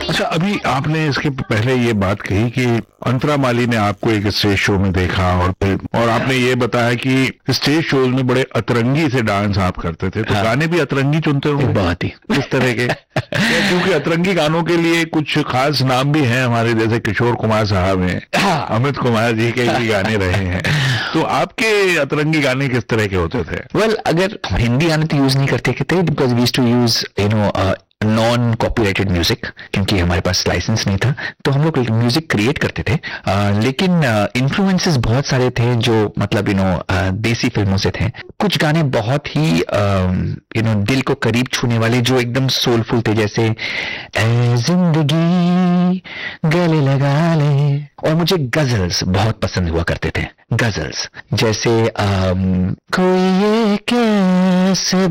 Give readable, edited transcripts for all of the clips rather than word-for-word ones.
अच्छा, अभी आपने इसके पहले ये बात कही कि अंतरा माली ने आपको एक स्टेज शो में देखा और आपने ये बताया कि स्टेज शोज में बड़े अतरंगी से डांस आप करते थे, तो गाने भी अतरंगी चुनते होंगे? बहुत ही। किस तरह के? क्योंकि अतरंगी गानों के लिए कुछ खास नाम भी हैं हमारे, जैसे किशोर कुमार साहब हैं, अमित कुमार जी के भी गाने रहे हैं, तो आपके अतरंगी गाने किस तरह के होते थे? वेल, अगर हिंदी गाने तो यूज नहीं करते थे, because we used to use non copyrighted music, क्योंकि हमारे पास लाइसेंस नहीं था, तो हम लोग म्यूजिक क्रिएट करते थे। लेकिन इन्फ्लुएंसेस बहुत सारे थे जो मतलब देसी फिल्मों से थे। कुछ गाने बहुत ही दिल को करीब छूने वाले, जो एकदम सोलफुल थे, जैसे ऐ जिंदगी गले लगा ले। और मुझे गजल्स बहुत पसंद हुआ करते थे। गजल्स जैसे कोई ये कैसे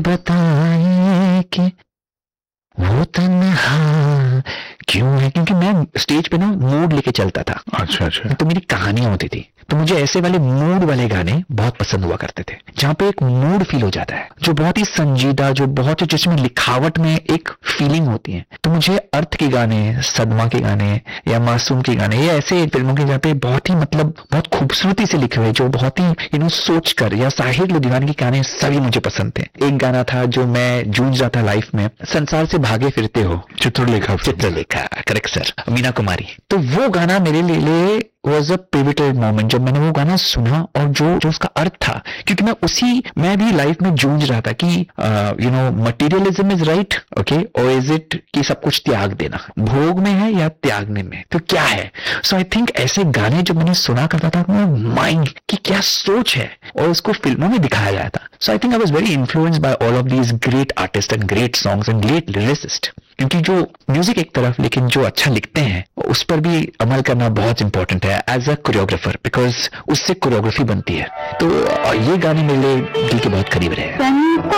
बताए कि वो तन्हा क्यों है, क्योंकि मैं स्टेज पे ना मूड लेके चलता था। अच्छा अच्छा। तो मेरी कहानियां होती थी, तो मुझे ऐसे वाले मूड वाले गाने बहुत पसंद हुआ करते थे, जहाँ पे एक मूड फील हो जाता है, जो बहुत ही संजीदा, जो बहुत ही जिसमें लिखावट में एक फीलिंग होती है। तो मुझे अर्थ के गाने, सदमा के गाने या मासूम के गाने, या ऐसे फिल्मों के जहाँ पे बहुत ही मतलब बहुत खूबसूरती से लिखे हुए, जो बहुत ही सोच कर, या साहिर लुधियाना के गाने सभी मुझे पसंद थे। एक गाना था जो मैं जूझ रहा था लाइफ में, संसार से भागे फिरते हो, चित्रलेखा। Correct sir, Meena Kumari. तो वो गाना मेरे लिए वॉज अ पिवटल मोमेंट, जब मैंने वो गाना सुना और जो उसका अर्थ था, क्योंकि मैं भी लाइफ में जूझ रहा था कि मटीरियलिज्म इज राइट, ओके, और इज इट कि सब कुछ त्याग देना, भोग में है या त्यागने में, तो क्या है। सो आई थिंक ऐसे गाने जब मैंने सुना करता था, माइंड की क्या सोच है, और उसको फिल्मों में दिखाया गया था। सो I think I was very influenced by all of these great artist and great songs and great lyricist. क्योंकि जो म्यूजिक एक तरफ, लेकिन जो अच्छा लिखते हैं उस पर भी अमल करना बहुत इंपॉर्टेंट है एज अ कोरियोग्राफर, बिकॉज उससे कोरियोग्राफी बनती है। तो ये गाने मेरे लिए दिल के बहुत करीब रहे हैं।